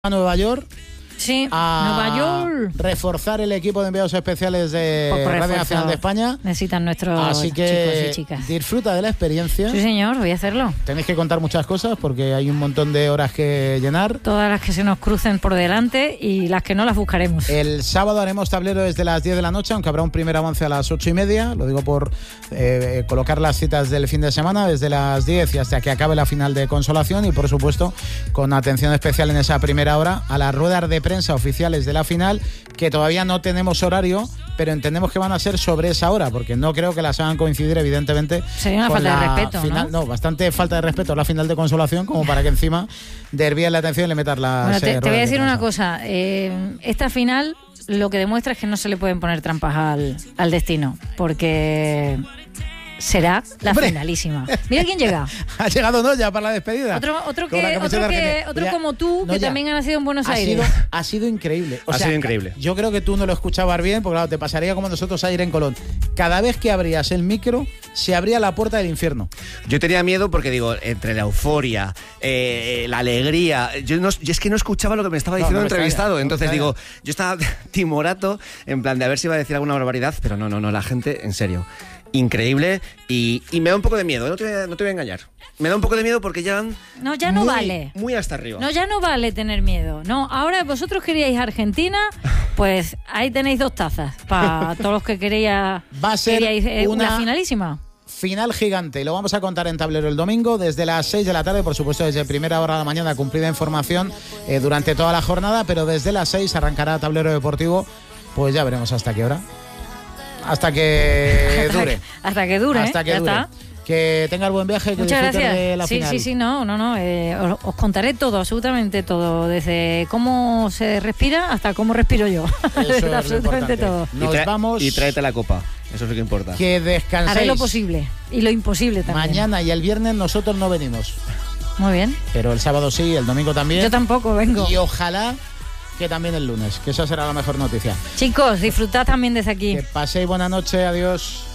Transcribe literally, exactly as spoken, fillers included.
a Nueva York. Sí, a Nueva York. Reforzar el equipo de enviados especiales de Radio Nacional de España. Necesitan nuestros Así que chicos y chicas. Disfruta de la experiencia. Sí, señor, voy a hacerlo. Tenéis que contar muchas cosas porque hay un montón de horas que llenar. Todas las que se nos crucen por delante y las que no las buscaremos. El sábado haremos tablero desde las diez de la noche, aunque habrá un primer avance a las ocho y media. Lo digo por eh, colocar las citas del fin de semana desde las diez y hasta que acabe la final de Consolación. Y por supuesto, con atención especial en esa primera hora a las ruedas de prensa oficiales de la final, que todavía no tenemos horario, pero entendemos que van a ser sobre esa hora, porque no creo que las hagan coincidir, evidentemente. Sería una con falta la de respeto, final, ¿no? No, bastante falta de respeto a la final de Consolación, como para que encima desvíen la atención y le metan las. Bueno, te, eh, te voy a decir de una cosa. Eh, esta final lo que demuestra es que no se le pueden poner trampas al, al destino, porque será la ¡Hombre! Finalísima. Mira quién llega. Ha llegado Noya para la despedida. Otro, otro, Con la que, camiseta otro, que, argentina. otro Ya, como tú, que Noya, también ha nacido en Buenos ha Aires. Sido, ha sido increíble. O ha sea, sido increíble. Yo creo que tú no lo escuchabas bien, porque claro, te pasaría como nosotros ayer en Colón. Cada vez que abrías el micro, se abría la puerta del infierno. Yo tenía miedo porque, digo, entre la euforia, eh, la alegría... Yo, no, yo es que no escuchaba lo que me estaba diciendo No, no el me entrevistado. extraña, Entonces, no me digo, yo estaba timorato, en plan de a ver si iba a decir alguna barbaridad, pero no, no, no, la gente, en serio, increíble. Y, y me da un poco de miedo, no te, voy a, no te voy a engañar. Me da un poco de miedo porque ya... No, ya no muy, vale. Muy hasta arriba. No, ya no vale tener miedo. No, ahora vosotros queríais Argentina, pues ahí tenéis dos tazas para todos los que queríais, Va a ser queríais eh, una- una finalísima. Final gigante, y lo vamos a contar en tablero el domingo desde las seis de la tarde, por supuesto desde primera hora de la mañana, cumplida información eh, durante toda la jornada, pero desde las seis arrancará tablero deportivo, pues ya veremos hasta qué hora. Hasta que dure. Hasta que dure, Hasta que ya dure. está. Que tenga el buen viaje, que Muchas disfruten gracias. de la sí, final. sí, sí, no, no, no. Eh, os, os contaré todo, absolutamente todo, desde cómo se respira hasta cómo respiro yo. Eso es lo absolutamente importante. todo. Y Nos trae- vamos. Y tráete la copa, eso es lo que importa. Que descanséis. Haré lo posible y lo imposible también. Mañana y el viernes nosotros no venimos, Muy bien. pero el sábado sí, el domingo también. Yo tampoco vengo. Y ojalá que también el lunes, que esa será la mejor noticia. Chicos, disfrutad también desde aquí. Que paséis buena noche, adiós.